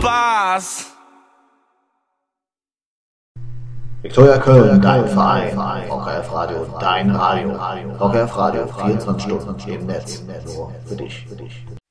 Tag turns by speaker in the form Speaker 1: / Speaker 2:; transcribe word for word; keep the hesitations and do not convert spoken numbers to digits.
Speaker 1: Spaß.
Speaker 2: Viktoria Köln, dein Verein. V K F Radio, dein Radio. V K F Radio, vierundzwanzig Stunden im Netz. Nur für dich.